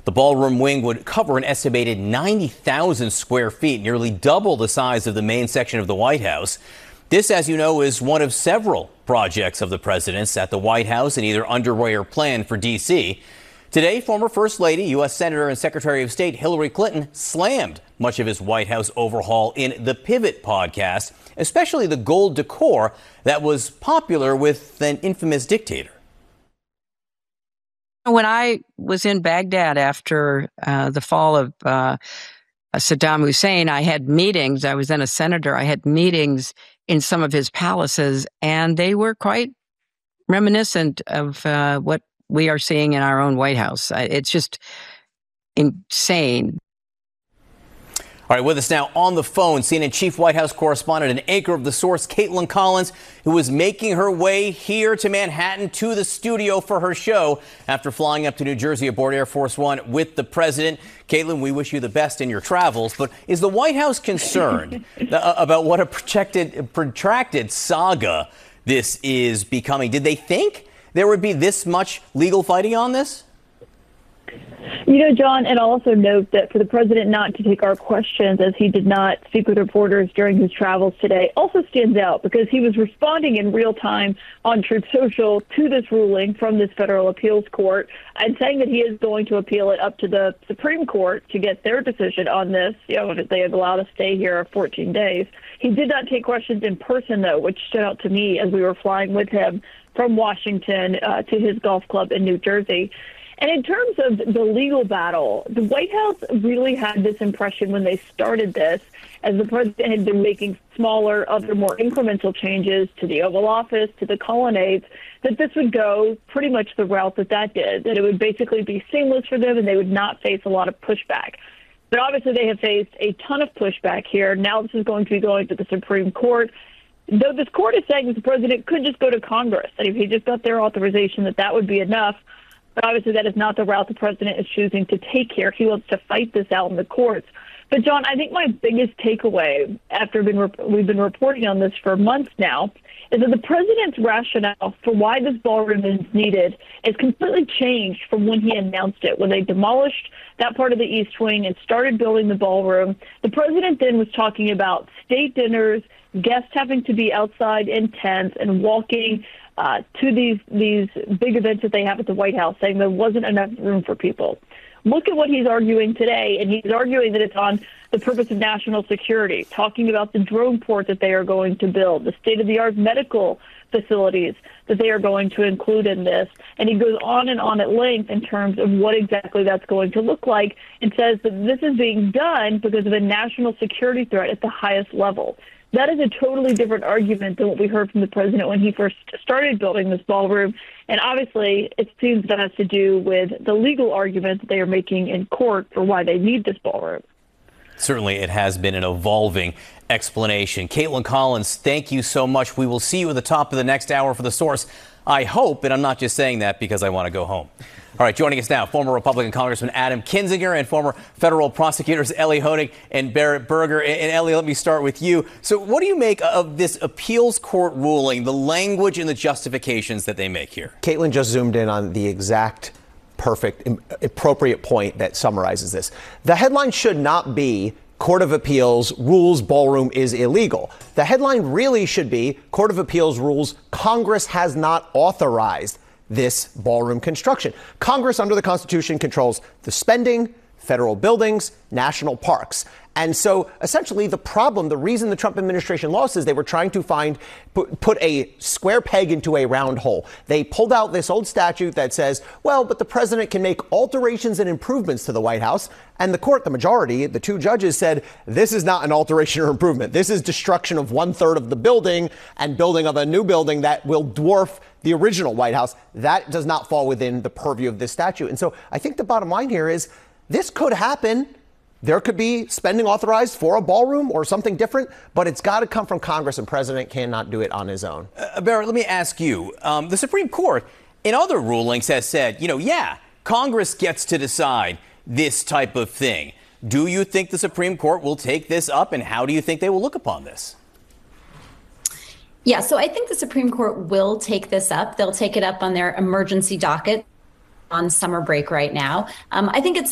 The ballroom wing would cover an estimated 90,000 square feet, nearly double the size of the main section of the White House. This, as you know, is one of several projects of the president's at the White House and either underway or planned for D.C. Today, former First Lady, U.S. Senator and Secretary of State Hillary Clinton slammed much of his White House overhaul in the Pivot podcast, especially the gold decor that was popular with an infamous dictator. When I was in Baghdad after the fall of Saddam Hussein, I had meetings. I was then a senator. I had meetings in some of his palaces, and they were quite reminiscent of what we are seeing in our own White House. It's just insane. All right, with us now on the phone, CNN chief White House correspondent and anchor of The Source, Kaitlan Collins, who is making her way here to Manhattan to the studio for her show after flying up to New Jersey aboard Air Force One with the president. Kaitlan, we wish you the best in your travels, but is the White House concerned about what a protracted saga this is becoming? Did they think there would be this much legal fighting on this? You know, John, and I'll also note that for the president not to take our questions as he did not speak with reporters during his travels today also stands out because he was responding in real time on Truth Social to this ruling from this federal appeals court and saying that he is going to appeal it up to the Supreme Court to get their decision on this, you know, if they have allowed to stay here 14 days. He did not take questions in person, though, which stood out to me as we were flying with him from Washington to his golf club in New Jersey. And in terms of the legal battle, the White House really had this impression when they started this, as the president had been making smaller, other more incremental changes to the Oval Office, to the colonnades, that this would go pretty much the route that did, that it would basically be seamless for them and they would not face a lot of pushback. But obviously they have faced a ton of pushback here. Now this is going to be going to the Supreme Court. Though this court is saying that the president could just go to Congress, and if he just got their authorization, that would be enough. But obviously that is not the route the president is choosing to take here. He wants to fight this out in the courts. But, John, I think my biggest takeaway after we've been reporting on this for months now is that the president's rationale for why this ballroom is needed is completely changed from when he announced it. When they demolished that part of the East Wing and started building the ballroom, the president then was talking about state dinners, guests having to be outside in tents and walking to these big events that they have at the White House, saying there wasn't enough room for people. Look at what he's arguing today, and he's arguing that it's on the purpose of national security, talking about the drone port that they are going to build, the state-of-the-art medical facilities that they are going to include in this. And he goes on and on at length in terms of what exactly that's going to look like and says that this is being done because of a national security threat at the highest level. That is a totally different argument than what we heard from the president when he first started building this ballroom. And obviously, it seems that has to do with the legal argument that they are making in court for why they need this ballroom. Certainly, it has been an evolving explanation. Kaitlan Collins, thank you so much. We will see you at the top of the next hour for The Source. I hope, and I'm not just saying that because I want to go home. All right, joining us now, former Republican Congressman Adam Kinzinger and former federal prosecutors Ellie Honig and Barrett Berger. And Ellie, let me start with you. So what do you make of this appeals court ruling, the language and the justifications that they make here? Kaitlan just zoomed in on the exact perfect, appropriate point that summarizes this. The headline should not be Court of Appeals rules ballroom is illegal. The headline really should be Court of Appeals rules Congress has not authorized this ballroom construction. Congress, under the Constitution, controls the spending, federal buildings, national parks. And so essentially the reason the Trump administration lost is they were trying to put a square peg into a round hole. They pulled out this old statute that says, well, but the president can make alterations and improvements to the White House. And the court, the majority, the two judges said, this is not an alteration or improvement. This is destruction of 1/3 of the building and building of a new building that will dwarf the original White House. That does not fall within the purview of this statute. And so I think the bottom line here is this could happen. There could be spending authorized for a ballroom or something different, but it's got to come from Congress, and President cannot do it on his own. Barrett, let me ask you. The Supreme Court, in other rulings, has said, Congress gets to decide this type of thing. Do you think the Supreme Court will take this up, and how do you think they will look upon this? Yeah, so I think the Supreme Court will take this up. They'll take it up on their emergency docket on summer break right now. I think it's